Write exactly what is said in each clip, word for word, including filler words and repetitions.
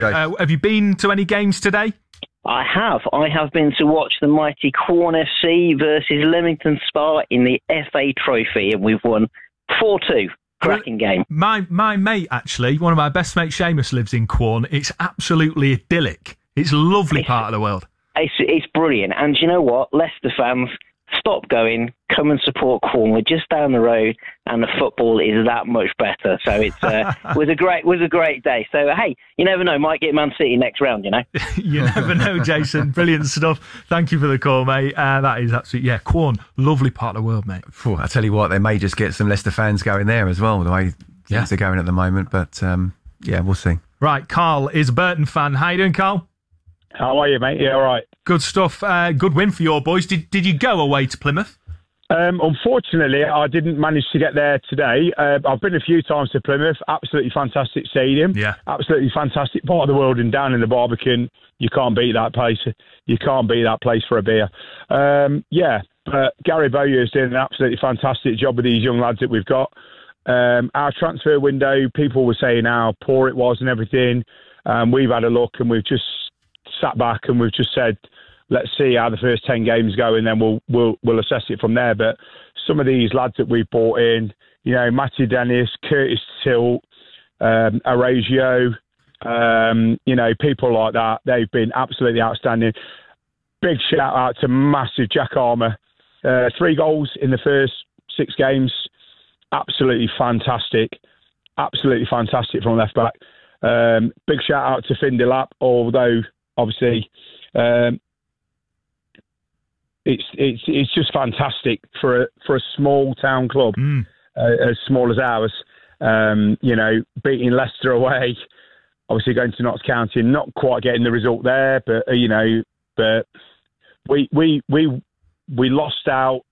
Uh, have you been to any games today? I have. I have been to watch the mighty Quorn F C versus Leamington Spa in the F A Trophy, and we've won four two. Cracking game. My my mate, actually, one of my best mates, Seamus, lives in Quorn. It's absolutely idyllic. It's a lovely it's, part of the world. It's, it's brilliant. And you know what? Leicester fans, stop going. Come and support Quorn. We're just down the road, and the football is that much better. So it's uh, was a great was a great day. So hey, you never know, might get Man City next round. You know, you never know, Jason. Brilliant stuff. Thank you for the call, mate. Uh, that is absolutely yeah, Quorn, lovely part of the world, mate. Phew, I tell you what, they may just get some Leicester fans going there as well. The way things yeah. are going at the moment, but um, yeah, we'll see. Right, Carl is a Burton fan. How you doing, Carl? How are you, mate? Yeah, all right. Good stuff. Uh, good win for your boys. Did Did you go away to Plymouth? Um, unfortunately, I didn't manage to get there today. Uh, I've been a few times to Plymouth. Absolutely fantastic stadium. Yeah. Absolutely fantastic part of the world. And down in the Barbican, you can't beat that place. You can't beat that place for a beer. Um, yeah, but Gary Bowyer is doing an absolutely fantastic job with these young lads that we've got. Um, our transfer window, people were saying how poor it was and everything. Um, we've had a look and we've just sat back and we've just said, let's see how the first ten games go, and then we'll we'll we'll assess it from there. But some of these lads that we've brought in, you know, Matty Dennis, Curtis Tilt, um, Aragio, um, you know, people like that, they've been absolutely outstanding. Big shout out to massive Jack Armour. Uh, three goals in the first six games. Absolutely fantastic. Absolutely fantastic from left back. Um, big shout out to Finn Delap, although obviously um, It's it's it's just fantastic for a for a small town club mm. uh, as small as ours. Um, you know, beating Leicester away, obviously going to Notts County, not quite getting the result there, but uh, you know, but we we we we lost out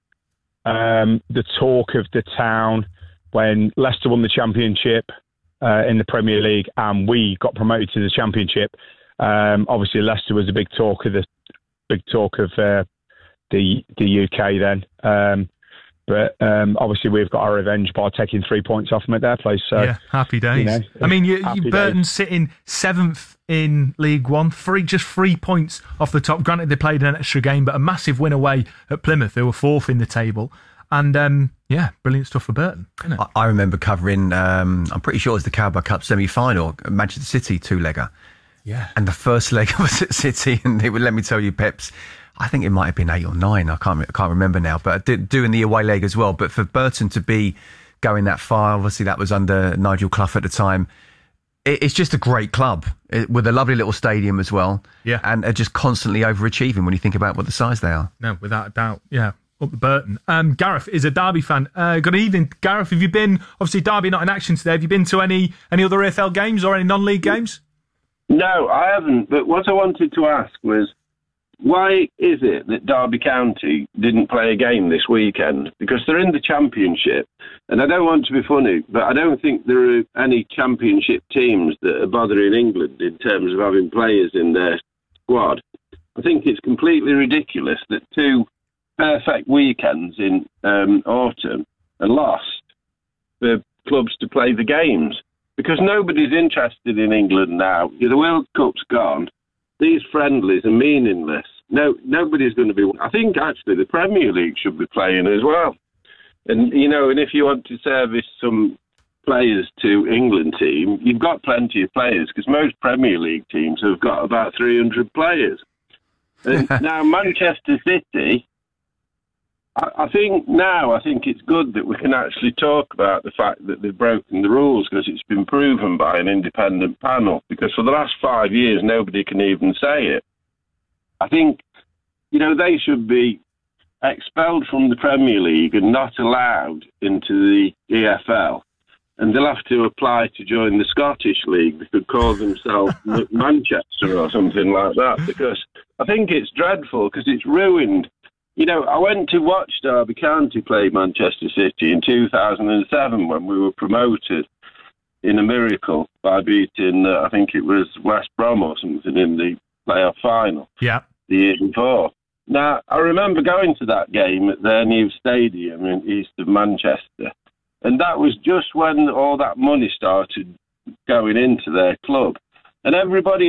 um, the talk of the town when Leicester won the championship uh, in the Premier League, and we got promoted to the championship. Um, obviously, Leicester was a big talk of the big talk of. Uh, the the U K then. Um, but um, obviously we've got our revenge by taking three points off them at their place. So, yeah, happy days. You know, I mean, you, you Burton days. sitting seventh in League One, three just three points off the top. Granted, they played an extra game, but a massive win away at Plymouth. They were fourth in the table. And um, yeah, brilliant stuff for Burton, isn't it? I, I remember covering, um, I'm pretty sure it was the Carabao Cup semi-final, Manchester City two-legger. Yeah. And the first leg was at City, and they would let me tell you, Peps, I think it might have been eight or nine. I can't I can't remember now. But doing the away leg as well. But for Burton to be going that far, obviously that was under Nigel Clough at the time. It, it's just a great club it, with a lovely little stadium as well. Yeah. And are just constantly overachieving when you think about what the size they are. No, without a doubt. Yeah. Up the Burton. Um, Gareth is a Derby fan. Uh, good evening, Gareth. Have you been, obviously Derby not in action today, have you been to any, any other A F L games or any non-league games? No, I haven't. But what I wanted to ask was, why is it that Derby County didn't play a game this weekend? Because they're in the Championship, and I don't want to be funny, but I don't think there are any Championship teams that are bothering England in terms of having players in their squad. I think it's completely ridiculous that two perfect weekends in um, autumn are lost for clubs to play the games, because nobody's interested in England now. The World Cup's gone. These friendlies are meaningless. No, nobody's going to be. I think actually the Premier League should be playing as well. And you know, and if you want to service some players to England team, you've got plenty of players, because most Premier League teams have got about three hundred players. And now Manchester City, I, I think now I think it's good that we can actually talk about the fact that they've broken the rules, because it's been proven by an independent panel. Because for the last five years, nobody can even say it. I think, you know, they should be expelled from the Premier League and not allowed into the E F L. And they'll have to apply to join the Scottish League. They could call themselves Manchester or something like that, because I think it's dreadful, because it's ruined. You know, I went to watch Derby County play Manchester City in two thousand seven when we were promoted in a miracle by beating, uh, I think it was West Brom or something in the playoff final. Yeah. The year before. Now, I remember going to that game at their new stadium in east of Manchester, and that was just when all that money started going into their club. and everybody